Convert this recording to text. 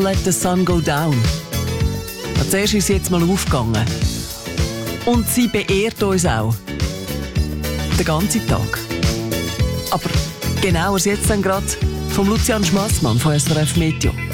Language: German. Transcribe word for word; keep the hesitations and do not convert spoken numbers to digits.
Let the Sun Go Down. Zuerst ist sie jetzt mal aufgegangen. Und sie beehrt uns auch. Den ganzen Tag. Aber genauer jetzt dann gerade vom Lucian Schmassmann von S R F Meteo.